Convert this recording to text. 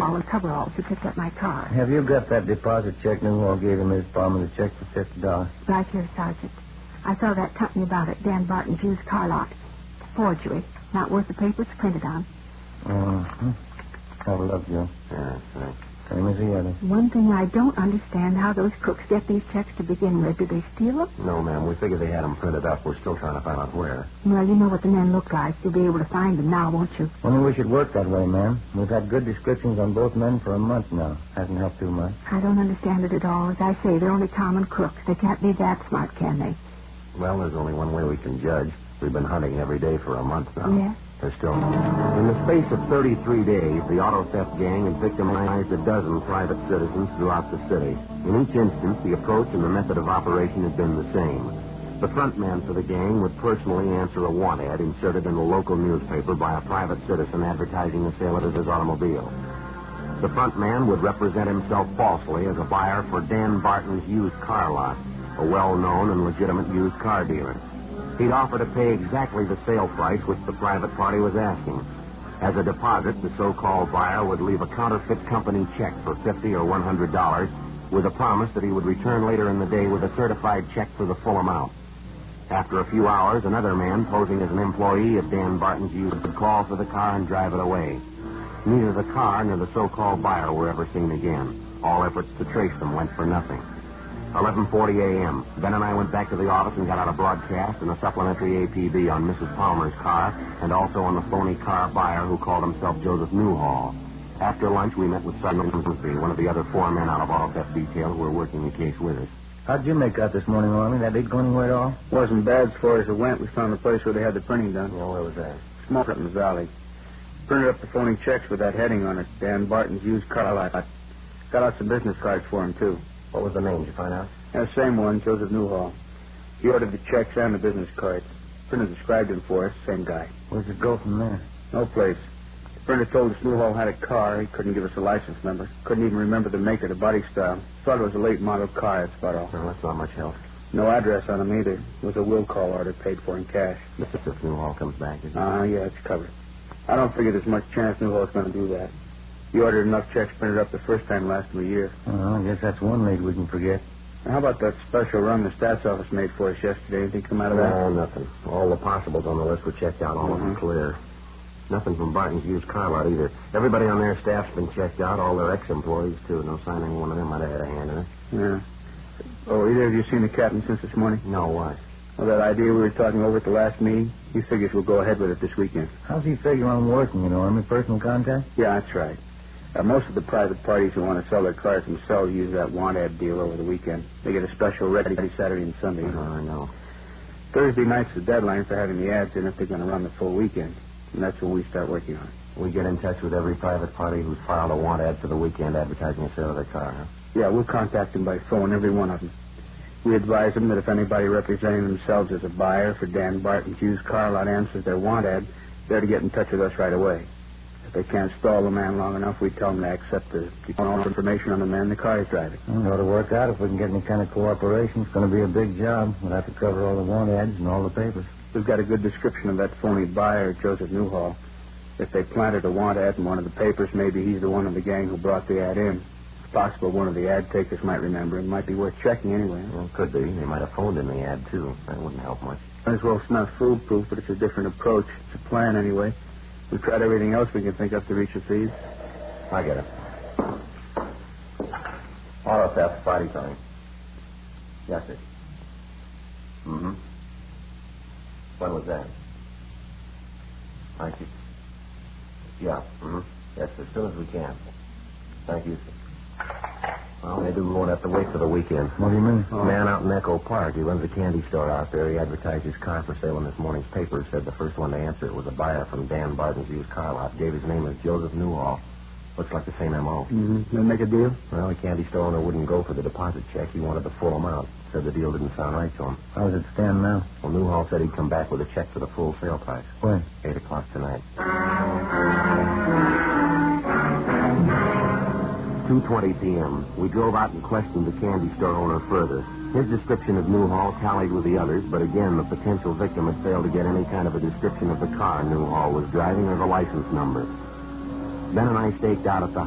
smaller coveralls who picked up my car. Have you got that deposit check Newhall gave him his palm of the check for $50? Right here, Sergeant. I saw that company about it, Dan Barton's used car lot. Forgery. Not worth the paper it's printed on. Have a look, Joe. Yeah, thanks. Same as the other. One thing I don't understand, how those crooks get these checks to begin with. Do they steal them? No, ma'am. We figured they had them printed up. We're still trying to find out where. Well, you know what the men look like. You'll be able to find them now, won't you? Only we should work that way, ma'am. We've had good descriptions on both men for a month now. Hasn't helped too much. I don't understand it at all. As I say, they're only common crooks. They can't be that smart, can they? Well, there's only one way we can judge. We've been hunting every day for a month now. Yeah? They're still... In the space of 33 days, the auto theft gang had victimized a dozen private citizens throughout the city. In each instance, the approach and the method of operation had been the same. The front man for the gang would personally answer a want ad inserted in a local newspaper by a private citizen advertising the sale of his automobile. The front man would represent himself falsely as a buyer for Dan Barton's used car lot, a well-known and legitimate used car dealer. He'd offer to pay exactly the sale price which the private party was asking. As a deposit, the so-called buyer would leave a counterfeit company check for $50 or $100 with a promise that he would return later in the day with a certified check for the full amount. After a few hours, another man posing as an employee of Dan Barton's used would call for the car and drive it away. Neither the car nor the so-called buyer were ever seen again. All efforts to trace them went for nothing. 11:40 a.m. Ben and I went back to the office and got out a broadcast and a supplementary APB on Mrs. Palmer's car and also on the phony car buyer who called himself Joseph Newhall. After lunch, we met with Sergeant Grimsby, one of the other four men out of auto theft detail who were working the case with us. How'd you make out this morning, Army? That did go anywhere at all? Wasn't bad as far as it went. We found the place where they had the printing done. Yeah, where was that? Small Clinton's Valley. Printed up the phony checks with that heading on it. Dan Barton's used car lot. Got out some business cards for him, too. What was the name? Did you find out? Yeah, same one, Joseph Newhall. He ordered the checks and the business cards. Printer described him for us, same guy. Where'd it go from there? No place. The printer told us Newhall had a car. He couldn't give us a license number. Couldn't even remember the make or the body style. Thought it was a late model car, that's about all. Well, that's not much help. No address on him either. It was a will call order paid for in cash. If Newhall comes back, is it? Yeah, it's covered. I don't figure there's much chance Newhall's going to do that. He ordered enough checks printed up the first time last of a year. Well, I guess that's one lead we can forget. How about that special run the stats office made for us yesterday? Anything come out of that? No, nothing. All the possibles on the list were checked out, all of them clear. Nothing from Barton's used car lot either. Everybody on their staff's been checked out, all their ex-employees, too. No sign any one of them might have had a hand in it. Yeah. Oh, either of you seen the captain since this morning? No, why? Well, that idea we were talking over at the last meeting, he figures we'll go ahead with it this weekend. How's he figure on working, Army? Personal contact? Yeah, that's right. Most of the private parties who want to sell their cars themselves use that want ad deal over the weekend. They get a special ready Saturday and Sunday. I know. Thursday night's the deadline for having the ads in if they're going to run the full weekend. And that's when we start working on it. We get in touch with every private party who's filed a want ad for the weekend advertising the sale of their car, huh? Yeah, we'll contact them by phone, every one of them. We advise them that if anybody representing themselves as a buyer for Dan Barton's used car lot answers their want ad, they're to get in touch with us right away. If they can't stall the man long enough, we tell them to accept the information on the man the car is driving. It ought to work out if we can get any kind of cooperation. It's going to be a big job. We'll have to cover all the want ads and all the papers. We've got a good description of that phony buyer, Joseph Newhall. If they planted a want ad in one of the papers, maybe he's the one in the gang who brought the ad in. It's possible one of the ad takers might remember. It might be worth checking anyway. Well, it could be. They might have phoned in the ad, too. That wouldn't help much. Might as well it's not foolproof, but it's a different approach. It's a plan anyway. We've tried everything else we can think of to reach the thieves. I get it. Auto theft, Friday coming. Yes, sir. Mm-hmm. When was that? Thank you. Yeah. Mm-hmm. Yes, as soon as we can. Thank you, sir. Well, maybe we won't have to wait for the weekend. What do you mean? A man out in Echo Park. He runs a candy store out there. He advertised his car for sale in this morning's paper. Said the first one to answer it was a buyer from Dan Barton's used car lot. Gave his name as Joseph Newhall. Looks like the same M.O. Mm-hmm. They make a deal? Well, the candy store owner wouldn't go for the deposit check. He wanted the full amount. Said the deal didn't sound right to him. How does it stand now? Well, Newhall said he'd come back with a check for the full sale price. When? 8 o'clock tonight. 2:20 p.m. We drove out and questioned the candy store owner further. His description of Newhall tallied with the others, but again, the potential victim had failed to get any kind of a description of the car Newhall was driving or the license number. Ben and I staked out at the